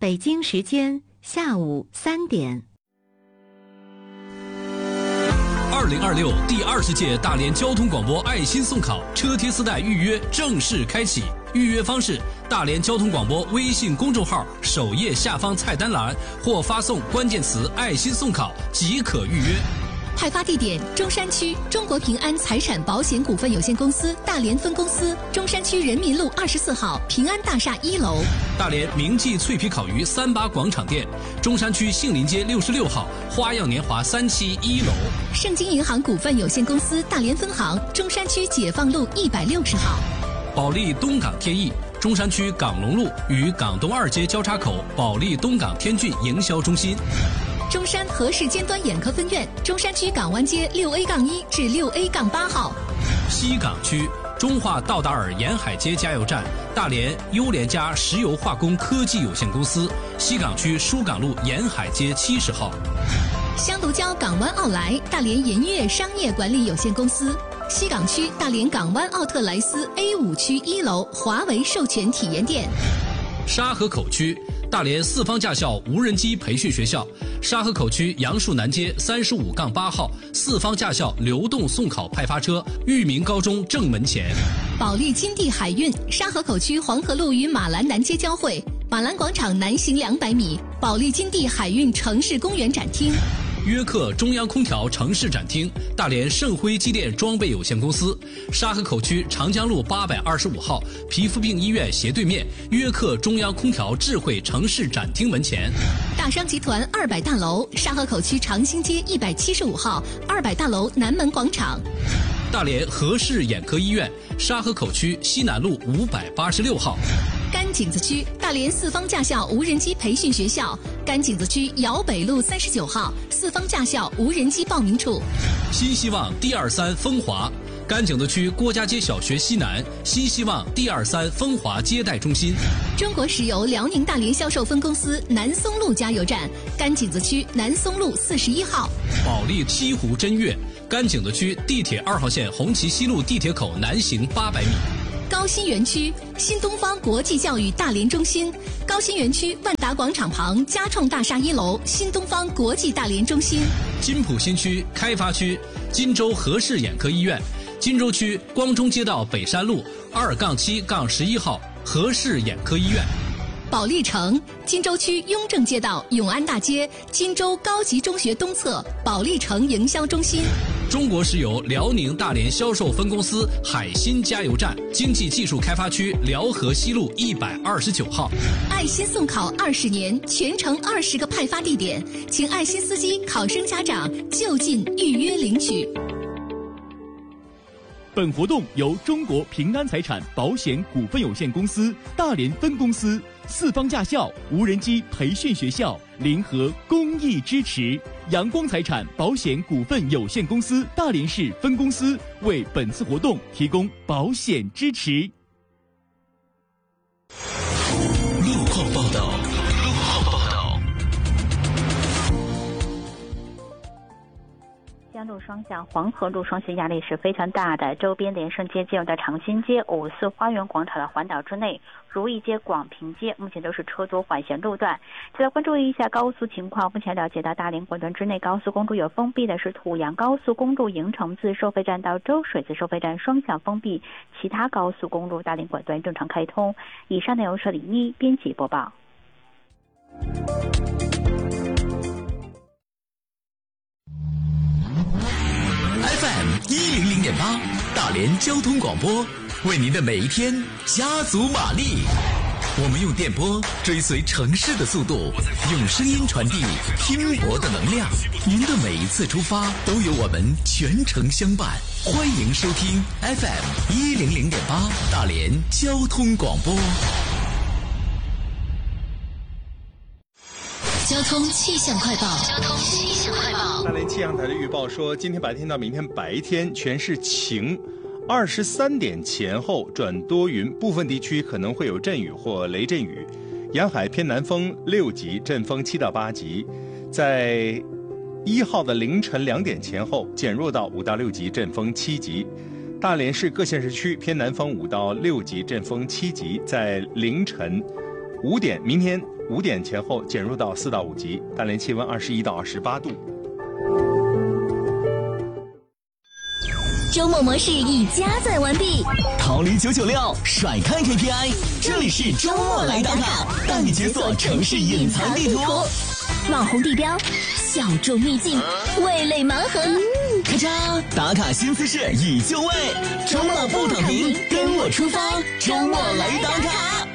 北京时间下午3点。 2026第20届大连交通广播爱心送考车贴丝带预约正式开启，预约方式：大连交通广播微信公众号首页下方菜单栏，或发送关键词“爱心送考”即可预约。 派发地点：中山区中国平安财产保险股份有限公司大连分公司，中山区人民路24号平安大厦1楼。 大连明记脆皮烤鱼388广场店，中山区杏林街66号花样年华3期1楼。 盛京银行股份有限公司大连分行，中山区解放路160号。 保利东港天翼，中山区港龙路与港东2街交叉口保利东港天骏营销中心。 中山和氏尖端眼科分院，中山区港湾街6A-1至6A-8号。 西港区中华道达尔沿海街加油站，大连优联家石油化工科技有限公司，西港区疏港路沿海街70号。 香炉礁港湾奥莱大连银悦商业管理有限公司，西港区大连港湾奥特莱斯 A5区1楼华为授权体验店。 沙河口区大连四方驾校无人机培训学校，沙河口区杨树南街35-8号四方驾校流动送考派发车，裕民高中正门前。 保利金地海运沙河口区黄河路与马兰南街交汇，马兰广场南行200米，保利金地海运城市公园展厅。 约克中央空调城市展厅，大连盛辉机电装备有限公司，沙河口区长江路825号皮肤病医院斜对面，约克中央空调智慧城市展厅门前。 大商集团200大楼，沙河口区长兴街175号200大楼南门广场。 大连和氏眼科医院，沙河口区西南路586号。 甘井子区大连四方驾校无人机培训学校，甘井子区瑶北路39号四方驾校无人机报名处。 新希望D23风华，甘井子区郭家街小学西南，新希望D23风华接待中心。 中国石油辽宁大连销售分公司南松路加油站，甘井子区南松路41号。 保利西湖真悦，甘井子区地铁2号线红旗西路地铁口南行800米。 高新园区新东方国际教育大连中心，高新园区万达广场旁嘉创大厦1楼新东方国际大连中心。 金浦新区开发区金州和氏眼科医院，金州区光中街道北山路2-7-11号和氏眼科医院。 保利城金州区雍正街道永安大街金州高级中学东侧保利城营销中心。 中国石油辽宁大连销售分公司海新加油站，经济技术开发区辽河西路129号。 爱心送考20年，全程20个派发地点，请爱心司机、考生家长就近预约领取。 本活动由中国平安财产保险股份有限公司大连分公司、四方驾校无人机培训学校联合公益支持，阳光财产保险股份有限公司大连市分公司为本次活动提供保险支持。 路况报道。 江路双向、黄河路双向压力是非常大的，周边连胜街进入到长兴街、五四花园广场的环岛之内，如意街、广平街目前都是车多缓行路段。再来关注一下高速情况，目前了解到大连管段之内高速公路有封闭的是土阳高速公路营城自收费站到周水子收费站双向封闭，其他高速公路大连管段正常开通。以上内容是李妮编辑播报。 FM 100.8大连交通广播，为您的每一天加足马力。我们用电波追随城市的速度，用声音传递拼搏的能量。您的每一次出发都有我们全程相伴。欢迎收听 FM 100.8大连交通广播。 交通气象快报。 大连气象台的预报说，今天白天到明天白天全是晴，23点前后转多云，部分地区可能会有阵雨或雷阵雨，沿海偏南风6级，阵风7到8级，在1号的凌晨2点前后减弱到5到6级，阵风7级。大连市各县市区偏南风5到6级，阵风7级，在凌晨明天5点前后减弱到4到5级，大连气温21到28度。 周末模式已加载完毕， 逃离996，甩开 KPI， 这里是周末来打卡，带你解锁城市隐藏地图， 网红地标，小众秘境，味蕾盲盒。 咔嚓，打卡新姿势已就位，周末不躺平，跟我出发，周末来打卡。